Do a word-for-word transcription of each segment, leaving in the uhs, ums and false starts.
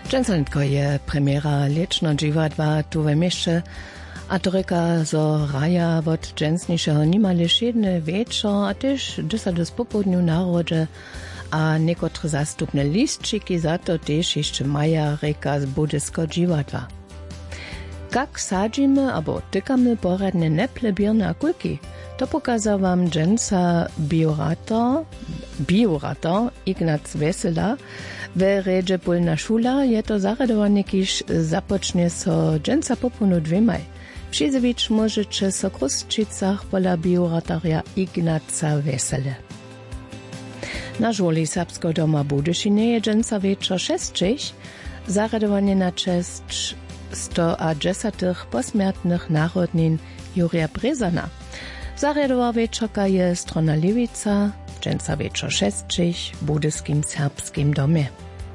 Dżęsanko je premiera lieczno dziwadła tu we mieście, a to reka zo raja wot dżęsniejszego nimale szedny wieczor, a też dysadu z popołudniu narodzie, a niekotre zastupne listčiki za to też jeszcze maja reka z budysko dziwadła. Jak sadzimy albo tykamy poradne neplebirne kulki, to pokazał wam dżęsa biorator, biorator Ignac Wesela. W redzie Polna Szula je to zaradowanie, kiż zapocznie so dżęsa popunu dwemaj. Przyzewicz możecie so Krusčicach pola bioratoria Ignaca Wesele. Na żoli Serbsko doma Budyšine je dżęsa wieczor šestčich, zaradowanie na cześć sto a dziesiętych posmiertnych narodnin Jurija Brezana. Zaradowa wieczorka je strona Lewica, dżęsa wieczor šestčich w budyskim serbskim domie.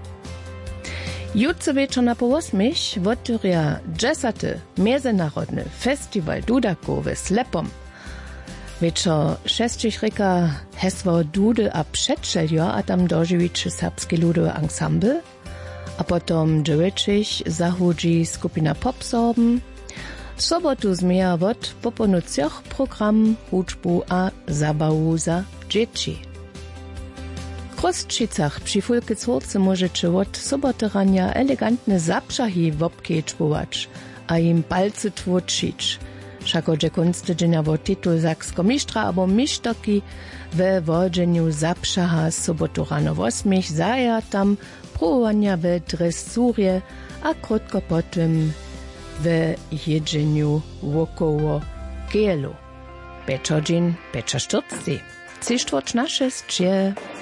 Jutro wieczor na po ósmej otworia dziesiąty Międzynarodny Festiwal Dudaków w Slepom. Wieczor šestčich reka hesło Dudy a Przedszeljo, a tam dożywić serbski ludowy ensemble, a potom dziewięćich zahudzi skupina Popsorben. W sobotu zmieja wot poponucjoch program hudźbu a zabawu za dzieci. W Krusčicach przy Fulkicórce możecie od soboty rania elegantne zapszahi wobkiečbować, a im palce tłoczyć. Wszakodzie kunstydźenia wo tytuł saksko mistrza albo mistrzoki we wodzeniu zapszaha sobotu rano w ósmej zaja tam próbowania w dresurje, a krótko potem w jedzeniu wokoło gelu. Beczodzin, becza szturcy. Cisztwoć nasze z